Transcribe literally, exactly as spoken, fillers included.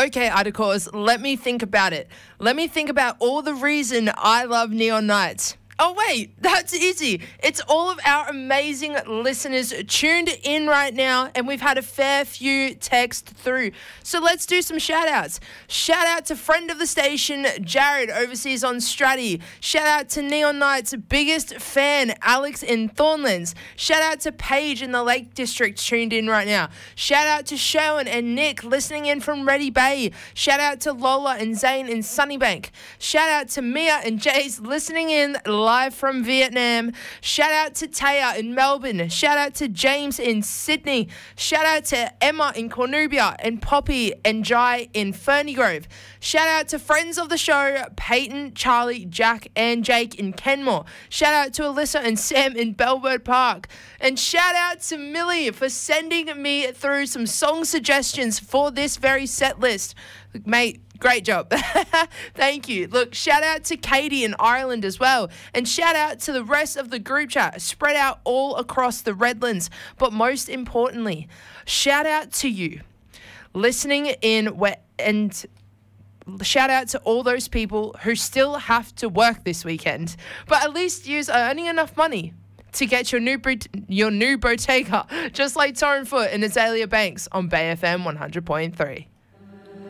Okay, Idacores, let me think about it. Let me think about all the reason I love Neon Nights. Oh, wait, that's easy. It's all of our amazing listeners tuned in right now, and we've had a fair few text through. So let's do some shout-outs. Shout out to friend of the station, Jared, overseas on Stratty. Shout out to Neon Nights' biggest fan, Alex in Thornlands. Shout out to Paige in the Lake District tuned in right now. Shout out to Sherwin and Nick listening in from Ready Bay. Shout out to Lola and Zane in Sunnybank. Shout out to Mia and Jace listening in live from Vietnam. Shout out to Taya in Melbourne. Shout out to James in Sydney. Shout out to Emma in Cornubia and Poppy and Jai in Ferny Grove. Shout out to friends of the show, Peyton, Charlie, Jack and Jake in Kenmore. Shout out to Alyssa and Sam in Bellbird Park. And shout out to Millie for sending me through some song suggestions for this very set list. Mate, great job. Thank you. Look, shout out to Katie in Ireland as well. And shout out to the rest of the group chat spread out all across the Redlands. But most importantly, shout out to you listening in where, and shout out to all those people who still have to work this weekend. But at least you are earning enough money to get your new your new Bottega, just like Torren Foot and Azalea Banks on Bay F M one hundred point three.